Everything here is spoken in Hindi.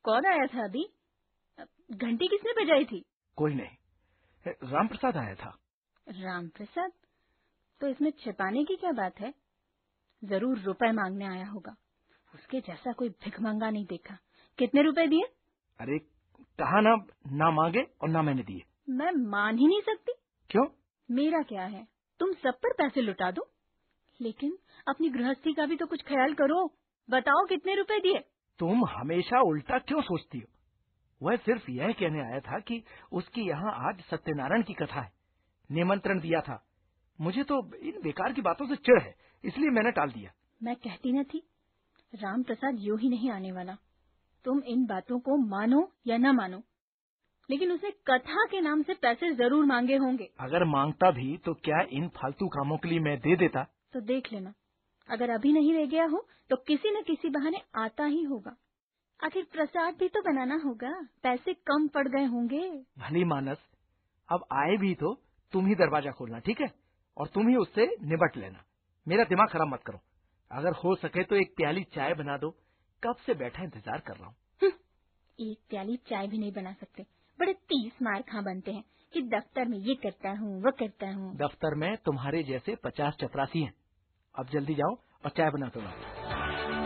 कौन आया था अभी? घंटी किसने बजाई थी? कोई नहीं, राम प्रसाद आया था। राम प्रसाद? तो इसमें छिपाने की क्या बात है? जरूर रुपए मांगने आया होगा। उसके जैसा कोई भिखमंगा नहीं देखा। कितने रुपए दिए? अरे कहा ना मांगे और ना मैंने दिए। मैं मान ही नहीं सकती। क्यों? मेरा क्या है, तुम सब पर पैसे लुटा दो, लेकिन अपनी गृहस्थी का भी तो कुछ ख्याल करो। बताओ कितने रुपए दिए? तुम हमेशा उल्टा क्यों सोचती हो? वह सिर्फ यह कहने आया था कि उसकी यहाँ आज सत्यनारायण की कथा है, निमंत्रण दिया था। मुझे तो इन बेकार की बातों से चिढ़ है, इसलिए मैंने टाल दिया। मैं कहती न थी, राम प्रसाद यूं ही नहीं आने वाला। तुम इन बातों को मानो या न मानो, लेकिन उसने कथा के नाम से पैसे जरूर मांगे होंगे। अगर मांगता भी तो क्या इन फालतू कामों के लिए मैं दे देता? तो देख लेना, अगर अभी नहीं रह गया हो तो किसी न किसी बहाने आता ही होगा। आखिर प्रसाद भी तो बनाना होगा, पैसे कम पड़ गए होंगे। भली मानस, अब आए भी तो तुम ही दरवाजा खोलना, ठीक है? और तुम ही उससे निपट लेना। मेरा दिमाग खराब मत करो। अगर हो सके तो एक प्याली चाय बना दो, कब से बैठा इंतजार कर रहा हूँ। एक प्याली चाय भी नहीं बना सकते। बड़े 30 मार खा बनते हैं कि दफ्तर में ये करता हूँ वो करता हूँ। दफ्तर में तुम्हारे जैसे 50 चपरासी हैं। अब जल्दी जाओ और चाय बना दो।